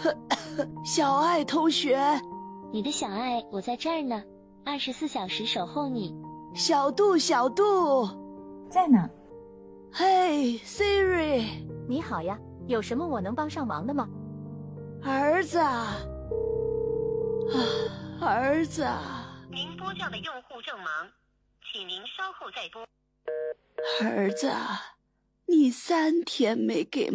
小爱同学， 你的小爱，我在这儿呢，24小时守候你。 小杜，小杜， 在呢。 嘿 ，Siri， 你好呀，有什么我能帮上忙的吗？ 儿子啊，儿子啊， 您拨叫的用户正忙，请您稍后再拨。 儿子啊，你3天没给